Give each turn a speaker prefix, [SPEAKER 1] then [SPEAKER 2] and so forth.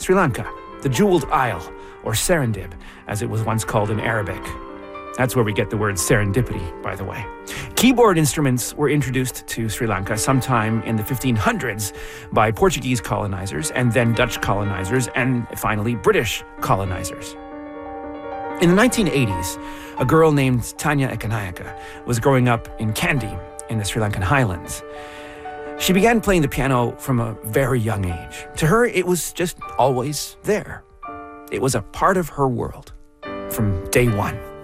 [SPEAKER 1] Sri Lanka, the Jeweled Isle, or Serendib, as it was once called in Arabic. That's where we get the word serendipity, by the way. Keyboard instruments were introduced to Sri Lanka sometime in the 1500s by Portuguese colonizers, and then Dutch colonizers, and finally British colonizers. In the 1980s, a girl named Tanya Ekanayaka was growing up in Kandy in the Sri Lankan highlands. She began playing the piano from a very young age. To her, it was just always there. It was a part of her world from day one.